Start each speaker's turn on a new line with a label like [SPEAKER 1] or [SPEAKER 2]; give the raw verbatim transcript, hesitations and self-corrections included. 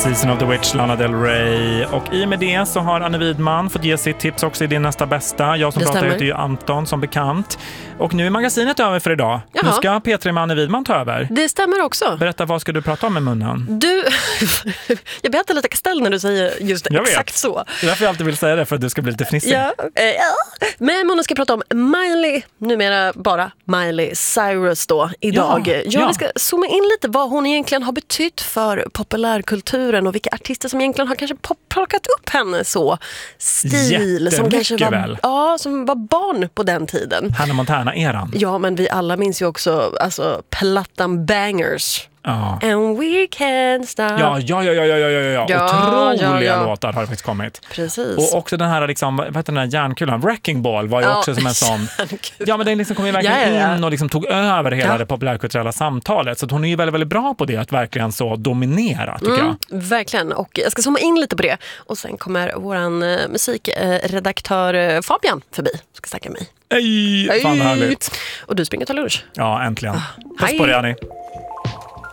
[SPEAKER 1] Season of the Witch, Lana Del Rey. Och i och med det så har Anne Widman fått ge sitt tips också i din nästa bästa. Jag som
[SPEAKER 2] Det
[SPEAKER 1] pratar
[SPEAKER 2] stämmer.
[SPEAKER 1] heter ju Anton som bekant. Och nu är magasinet över för idag.
[SPEAKER 2] Jaha.
[SPEAKER 1] Nu ska P tre med Anne Widman ta över.
[SPEAKER 2] Det stämmer också.
[SPEAKER 1] Berätta, vad ska du prata om med munnen?
[SPEAKER 2] Du, jag blir alltid lite kastell när du säger just
[SPEAKER 1] Jag
[SPEAKER 2] exakt
[SPEAKER 1] vet.
[SPEAKER 2] så.
[SPEAKER 1] Det är därför jag alltid vill säga det, för att du ska bli lite fnissig.
[SPEAKER 2] Ja, eh, ja. Men Mona ska prata om Miley, numera bara Miley Cyrus då idag.
[SPEAKER 1] Ja,
[SPEAKER 2] Ja,
[SPEAKER 1] ja.
[SPEAKER 2] Vi ska zooma in lite vad hon egentligen har betytt för populärkulturen och vilka artister som egentligen har kanske pop- plockat upp henne så stil som kanske var,
[SPEAKER 1] väl.
[SPEAKER 2] ja, som var barn på den tiden.
[SPEAKER 1] Hannah Montana-eran.
[SPEAKER 2] Ja, men vi alla minns ju också alltså, plattan Bangers.
[SPEAKER 1] Ja.
[SPEAKER 2] And we can stop.
[SPEAKER 1] Ja, ja, ja, ja, ja, ja, ja.
[SPEAKER 2] Ja,
[SPEAKER 1] Otroliga
[SPEAKER 2] ja, ja.
[SPEAKER 1] låtar har faktiskt kommit.
[SPEAKER 2] Precis.
[SPEAKER 1] Och också den här, liksom, vad heter den här järnkulan? Wrecking Ball var ju
[SPEAKER 2] Ja,
[SPEAKER 1] också som en sån.
[SPEAKER 2] järnkulan.
[SPEAKER 1] Ja, men den liksom kom ju verkligen
[SPEAKER 2] Ja, ja, ja.
[SPEAKER 1] in och liksom tog över hela
[SPEAKER 2] Ja.
[SPEAKER 1] det populärkulturella samtalet. Så att hon är ju väldigt, väldigt bra på det, att verkligen så dominera, tycker
[SPEAKER 2] Mm,
[SPEAKER 1] jag.
[SPEAKER 2] verkligen, och jag ska zooma in lite på det. Och sen kommer våran eh, musikredaktör eh, Fabian förbi. Ska snacka med mig.
[SPEAKER 1] Ej, fan vad härligt.
[SPEAKER 2] Och du springer och tar lunch.
[SPEAKER 1] Ja, äntligen. Puss
[SPEAKER 2] hej.
[SPEAKER 1] på dig, Annie.